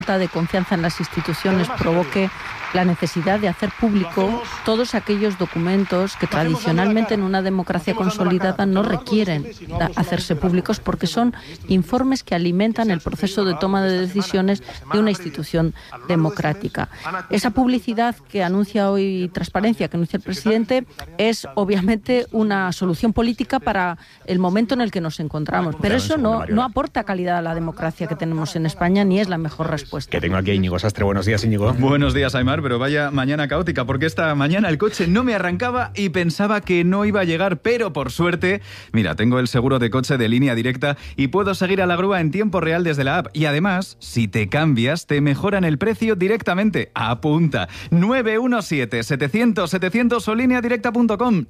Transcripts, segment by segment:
falta de confianza en las instituciones provoque la necesidad de hacer público todos aquellos documentos que tradicionalmente en una democracia consolidada no requieren hacerse públicos, porque son informes que alimentan el proceso de toma de decisiones de una institución democrática. Esa publicidad que anuncia hoy, transparencia que anuncia el presidente, es obviamente una solución política para el momento en el que nos encontramos, pero eso no aporta calidad a la democracia que tenemos en España, ni es la mejor respuesta. Que tengo aquí a Íñigo Sastre. Buenos días, Íñigo. Buenos días, Aimar, pero vaya mañana caótica, porque esta mañana el coche no me arrancaba y pensaba que no iba a llegar, pero por suerte, mira, tengo el seguro de coche de Línea Directa y puedo seguir a la grúa en tiempo real desde la app. Y además, si te cambias, te mejoran el precio directamente. Apunta: 917-700-700 o lineadirecta.com.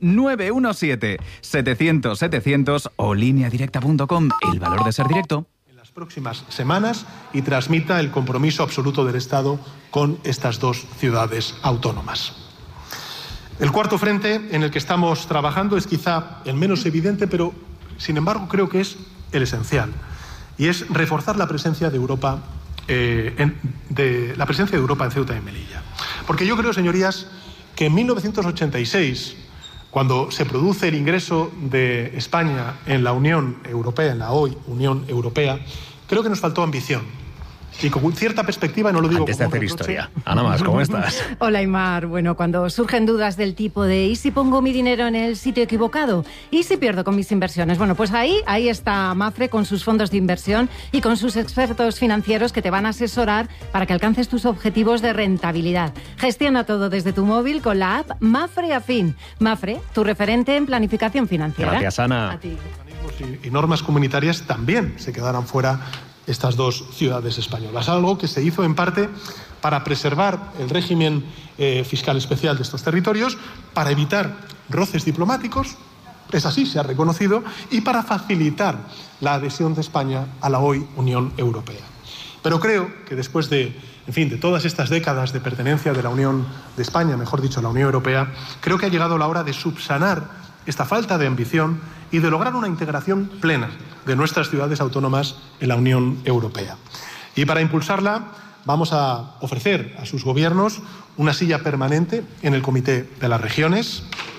917-700-700 o lineadirecta.com. El valor de ser directo. Próximas semanas y transmita el compromiso absoluto del Estado con estas dos ciudades autónomas. El cuarto frente en el que estamos trabajando es quizá el menos evidente, pero sin embargo creo que es el esencial, y es reforzar la presencia de Europa, en Ceuta y Melilla. Porque yo creo, señorías, que en 1986, cuando se produce el ingreso de España en la Unión Europea, en la hoy Unión Europea, creo que nos faltó ambición. Y con cierta perspectiva, no lo digo antes de hacer historia. Ana Mas, ¿cómo estás? Hola, Aimar. Bueno, cuando surgen dudas del tipo de ¿y si pongo mi dinero en el sitio equivocado? ¿Y si pierdo con mis inversiones? Bueno, pues ahí está Mapfre con sus fondos de inversión y con sus expertos financieros que te van a asesorar para que alcances tus objetivos de rentabilidad. Gestiona todo desde tu móvil con la app Mapfre Afín. Mapfre, tu referente en planificación financiera. Gracias, Ana. A ti. Y normas comunitarias también se quedarán fuera estas dos ciudades españolas. Algo que se hizo en parte para preservar el régimen fiscal especial de estos territorios, para evitar roces diplomáticos, es así, se ha reconocido, y para facilitar la adhesión de España a la hoy Unión Europea. Pero creo que después de todas estas décadas de pertenencia de la Unión de España, mejor dicho, a la Unión Europea, creo que ha llegado la hora de subsanar esta falta de ambición y de lograr una integración plena de nuestras ciudades autónomas en la Unión Europea. Y para impulsarla vamos a ofrecer a sus gobiernos una silla permanente en el Comité de las Regiones,